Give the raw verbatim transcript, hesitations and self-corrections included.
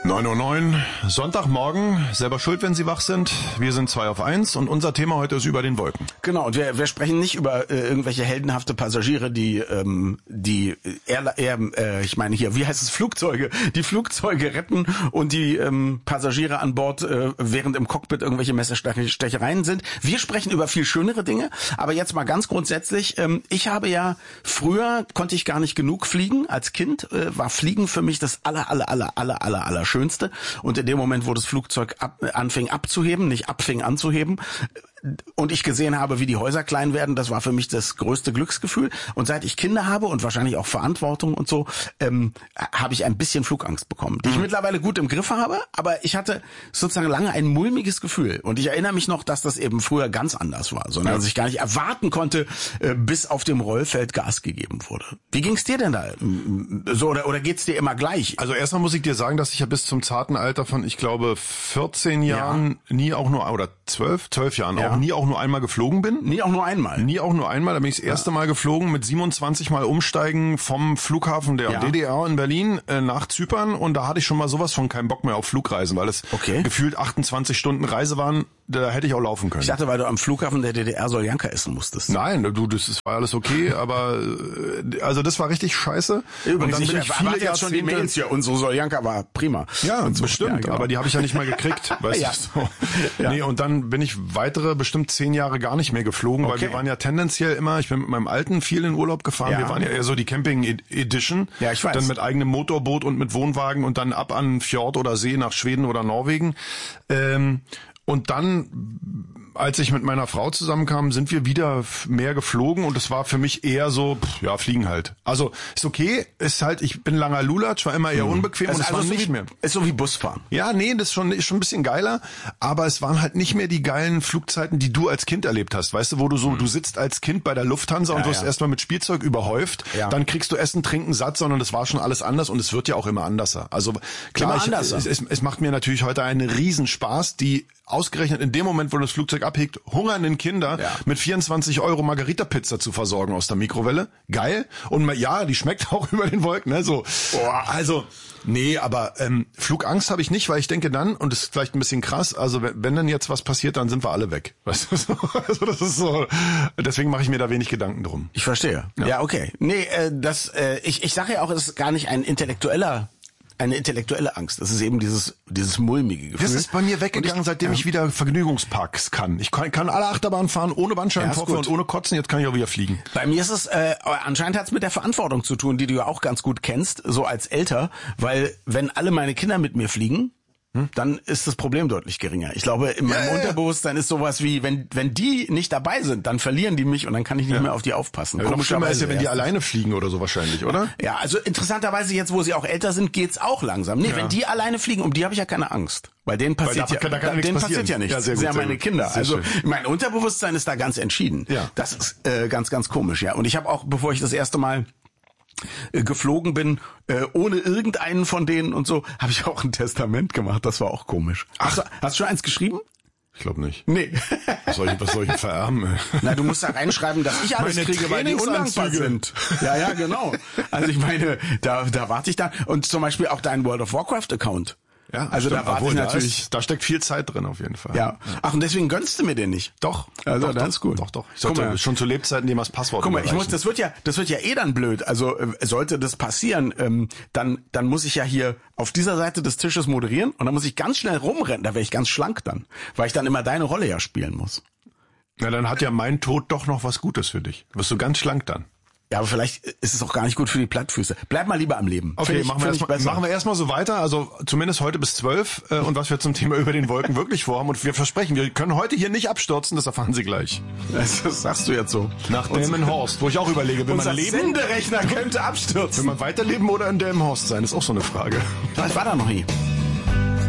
neun Uhr neun, Sonntagmorgen, selber schuld, wenn Sie wach sind. Wir sind zwei auf eins und unser Thema heute ist über den Wolken. Genau, und wir, wir sprechen nicht über äh, irgendwelche heldenhafte Passagiere, die, ähm, die eher, eher äh, ich meine hier, wie heißt es, Flugzeuge, die Flugzeuge retten und die ähm, Passagiere an Bord, äh, während im Cockpit irgendwelche Messerstechereien sind. Wir sprechen über viel schönere Dinge, aber jetzt mal ganz grundsätzlich, ähm, ich habe ja, früher konnte ich gar nicht genug fliegen. Als Kind äh, war Fliegen für mich das aller, aller, aller, aller, aller, aller Schönste. Und in dem Moment, wo das Flugzeug ab, anfing abzuheben, nicht abfing anzuheben, und ich gesehen habe, wie die Häuser klein werden, das war für mich das größte Glücksgefühl. Und seit ich Kinder habe und wahrscheinlich auch Verantwortung und so, ähm, habe ich ein bisschen Flugangst bekommen, die ich mhm. mittlerweile gut im Griff habe. Aber ich hatte sozusagen lange ein mulmiges Gefühl. Und ich erinnere mich noch, dass das eben früher ganz anders war, sondern ja. dass ich gar nicht erwarten konnte, äh, bis auf dem Rollfeld Gas gegeben wurde. Wie ging's dir denn da? So, oder, oder geht's dir immer gleich? Also erstmal muss ich dir sagen, dass ich ja bis zum zarten Alter von, ich glaube, vierzehn Jahren ja. nie auch nur, oder zwölf, zwölf Jahren ja. auch nie auch nur einmal geflogen bin. Nie auch nur einmal? Nie auch nur einmal. Da bin ich das erste ja. Mal geflogen mit siebenundzwanzig Mal umsteigen vom Flughafen der ja. D D R in Berlin äh, nach Zypern. Und da hatte ich schon mal sowas von keinen Bock mehr auf Flugreisen, weil es okay. gefühlt achtundzwanzig Stunden Reise waren. Da hätte ich auch laufen können. Ich dachte, weil du am Flughafen der D D R Soljanka essen musstest. Nein, du, das, das war alles okay, aber also das war richtig scheiße. Übrigens, und dann ich bin ich viele jetzt schon die Mails hier. Unsere Soljanka war prima. Ja, so. bestimmt, ja, genau. Aber die habe ich ja nicht mal gekriegt. Weißt ja. du? So. Ja. Nee, und dann bin ich weitere bestimmt zehn Jahre gar nicht mehr geflogen, okay. weil wir waren ja tendenziell immer, ich bin mit meinem Alten viel in Urlaub gefahren. Ja. Wir waren ja eher so die Camping-Edition. Ja, ich weiß. Dann mit eigenem Motorboot und mit Wohnwagen und dann ab an Fjord oder See nach Schweden oder Norwegen. Ähm, Und dann, als ich mit meiner Frau zusammenkam, sind wir wieder mehr geflogen und es war für mich eher so, pff, ja, fliegen halt. Also ist okay, ist halt, ich bin langer Lulatsch, war immer eher unbequem also und es also war so nicht wie, mehr. Ist so wie Busfahren. Ja, nee, das ist schon, ist schon ein bisschen geiler, aber es waren halt nicht mehr die geilen Flugzeiten, die du als Kind erlebt hast. Weißt du, wo du so, mhm. du sitzt als Kind bei der Lufthansa ja, und wirst ja. erstmal mit Spielzeug überhäuft, ja. dann kriegst du Essen, Trinken, satt, sondern das war schon alles anders und es wird ja auch immer anderser. Also klar, ich, es, es, es macht mir natürlich heute einen Riesenspaß, die ausgerechnet in dem Moment, wo das Flugzeug abhebt, hungernden Kinder ja. mit vierundzwanzig Euro Margarita-Pizza zu versorgen aus der Mikrowelle. Geil. Und ja, die schmeckt auch über den Wolken. Ne? So, boah, also, nee, aber ähm, Flugangst habe ich nicht, weil ich denke dann, und das ist vielleicht ein bisschen krass, also wenn, wenn dann jetzt was passiert, dann sind wir alle weg. Weißt du, so, also das ist so, deswegen mache ich mir da wenig Gedanken drum. Ich verstehe. Ja, ja okay. Nee, äh, das, äh, ich, ich sage ja auch, es ist gar nicht ein intellektueller eine intellektuelle Angst. Das ist eben dieses dieses mulmige Gefühl. Das ist bei mir weggegangen, ich, seitdem ja. ich wieder Vergnügungsparks kann. Ich kann, kann alle Achterbahnen fahren, ohne Bandscheibenvorfall ja, und ohne Kotzen. Jetzt kann ich auch wieder fliegen. Bei mir ist es, äh, anscheinend hat es mit der Verantwortung zu tun, die du ja auch ganz gut kennst, so als Älter. Weil wenn alle meine Kinder mit mir fliegen, Hm? dann ist das Problem deutlich geringer. Ich glaube, in meinem ja, ja. Unterbewusstsein ist sowas wie, wenn wenn die nicht dabei sind, dann verlieren die mich und dann kann ich nicht ja. mehr auf die aufpassen. Ja, noch schlimmer ist ja, wenn die alleine fliegen oder so wahrscheinlich, oder? Ja, also interessanterweise jetzt, wo sie auch älter sind, geht's auch langsam. Nee, ja. wenn die alleine fliegen, um die habe ich ja keine Angst. Bei denen passiert da, ja, da kann denen passiert ja nichts. Ja, sehr gut, das sind ja meine Kinder. Sehr also schön. mein Unterbewusstsein ist da ganz entschieden. Ja. Das ist äh, ganz, ganz komisch, ja. Und ich habe auch, bevor ich das erste Mal geflogen bin, äh, ohne irgendeinen von denen und so, habe ich auch ein Testament gemacht. Das war auch komisch. Ach, hast du, hast du schon eins geschrieben? Ich glaube nicht. Nee. Was soll ich, was soll ich vererben? Na, du musst da reinschreiben, dass ich alles meine kriege, weil die undankbar sind. Ja, ja, genau. Also ich meine, da, da warte ich da. Und zum Beispiel auch dein World of Warcraft Account. Ja, also stimmt, da warte ich natürlich. Da, ist, da steckt viel Zeit drin auf jeden Fall. Ja. Ach, und deswegen gönnst du mir den nicht? Doch. Also doch, das doch, ist gut. Doch, doch. Ich sollte schon zu Lebzeiten dir mal das Passwort Guck mal, ich muss, das wird ja, das wird ja eh dann blöd. Also äh, sollte das passieren, ähm, dann, dann muss ich ja hier auf dieser Seite des Tisches moderieren und dann muss ich ganz schnell rumrennen. Da wäre ich ganz schlank dann, weil ich dann immer deine Rolle ja spielen muss. Na, dann hat ja mein Tod doch noch was Gutes für dich. Wirst du ganz schlank dann. Ja, aber vielleicht ist es auch gar nicht gut für die Plattfüße. Bleib mal lieber am Leben. Okay, ich, machen, wir erst mal, machen wir erstmal so weiter. Also zumindest heute bis zwölf. Äh, und was wir zum Thema über den Wolken wirklich vorhaben. Und wir versprechen, wir können heute hier nicht abstürzen. Das erfahren Sie gleich. Das, das sagst du jetzt so. Nach Delmenhorst, wo ich auch überlege, will man leben? Senderechner könnte abstürzen. Will man weiterleben oder in Delmenhorst sein? Das ist auch so eine Frage. Was war da noch nie?